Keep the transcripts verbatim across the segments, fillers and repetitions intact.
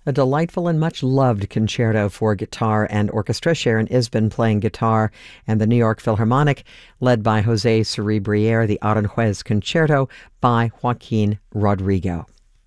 A delightful and much loved concerto for guitar and orchestra. Sharon Isbin playing guitar, and the New York Philharmonic, led by Jose Cerebriere, the Aranjuez Concerto by Joaquin Rodrigo.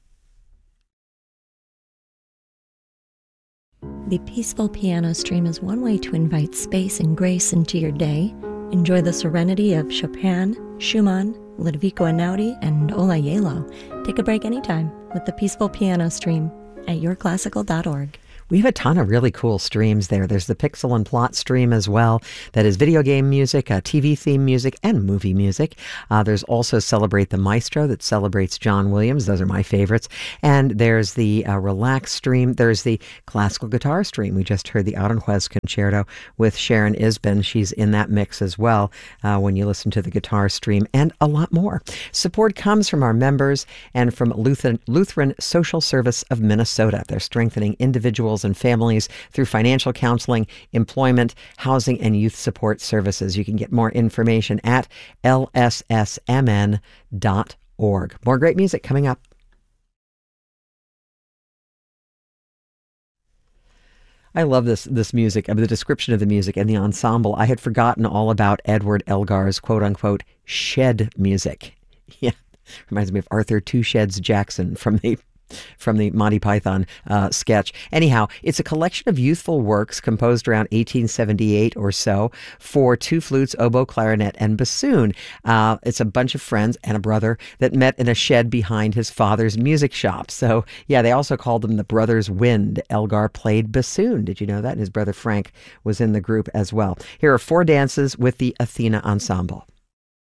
The Peaceful Piano Stream is one way to invite space and grace into your day. Enjoy the serenity of Chopin, Schumann, Ludovico Einaudi, and Ola Yelo. Take a break anytime with the Peaceful Piano Stream at your classical dot org. We have a ton of really cool streams there. There's the Pixel and Plot stream as well. That is video game music, uh, T V theme music, and movie music. Uh, there's also Celebrate the Maestro that celebrates John Williams. Those are my favorites. And there's the uh, Relax stream. There's the classical guitar stream. We just heard the Aranjuez Concerto with Sharon Isbin. She's in that mix as well uh, when you listen to the guitar stream, and a lot more. Support comes from our members and from Lutheran, Lutheran Social Service of Minnesota. They're strengthening individuals and families through financial counseling, employment, housing, and youth support services. You can get more information at L S S M N dot org. More great music coming up. I love this this music, I mean, the description of the music and the ensemble. I had forgotten all about Edward Elgar's quote-unquote shed music. Yeah, reminds me of Arthur Two Sheds Jackson from the from the Monty Python uh, sketch. Anyhow, it's a collection of youthful works composed around eighteen seventy-eight or so for two flutes, oboe, clarinet, and bassoon. Uh, it's a bunch of friends and a brother that met in a shed behind his father's music shop. So, yeah, they also called them the Brothers Wind. Elgar played bassoon. Did you know that? And his brother Frank was in the group as well. Here are four dances with the Athena Ensemble.